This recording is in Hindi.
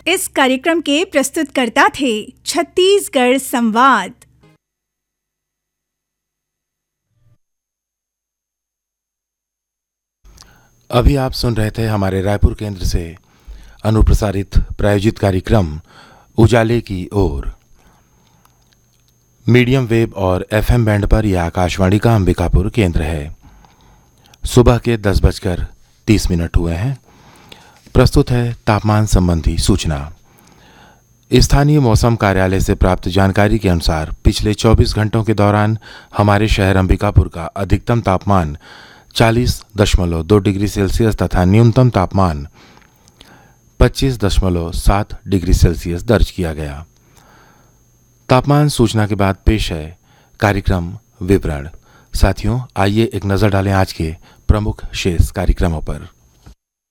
इस कार्यक्रम के प्रस्तुतकर्ता थे छत्तीसगढ़ संवाद। अभी आप सुन रहे थे हमारे रायपुर केंद्र से अनुप्रसारित प्रायोजित कार्यक्रम उजाले की ओर। मीडियम वेव और एफएम बैंड पर यह आकाशवाणी का अंबिकापुर केंद्र है। सुबह के 10:30 हुए हैं। प्रस्तुत है तापमान संबंधी सूचना। स्थानीय मौसम कार्यालय से प्राप्त जानकारी के अनुसार पिछले 24 घंटों के दौरान हमारे शहर अंबिकापुर का अधिकतम तापमान 40.2 डिग्री सेल्सियस तथा न्यूनतम तापमान 25.7 डिग्री सेल्सियस दर्ज किया गया। तापमान सूचना के बाद पेश है कार्यक्रम विवरण। साथियों, आइए एक नज़र डालें आज के प्रमुख शेष कार्यक्रमों पर।